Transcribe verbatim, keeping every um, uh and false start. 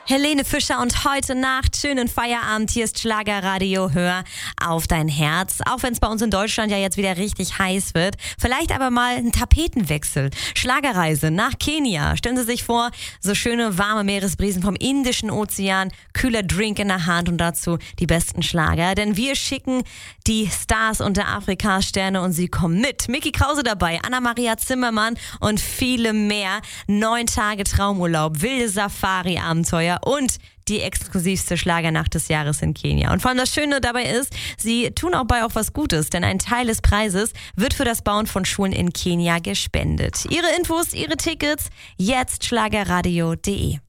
Helene Fischer und heute Nacht schönen Feierabend. Hier ist Schlagerradio. Hör auf dein Herz. Auch wenn es bei uns in Deutschland ja jetzt wieder richtig heiß wird. Vielleicht aber mal ein Tapetenwechsel. Schlagerreise nach Kenia. Stellen Sie sich vor, so schöne warme Meeresbrisen vom Indischen Ozean, kühler Drink in der Hand und dazu die besten Schlager. Denn wir schicken die Stars und der Afrika-Sterne und sie kommen mit. Micky Krause dabei, Anna-Maria Zimmermann und viele mehr. Neun Tage Traumurlaub, wilde Safari-Abenteuer und die exklusivste Schlagernacht des Jahres in Kenia. Und vor allem das Schöne dabei ist, sie tun auch bei auch was Gutes, denn ein Teil des Preises wird für das Bauen von Schulen in Kenia gespendet. Ihre Infos, ihre Tickets, jetzt schlagerradio punkt de.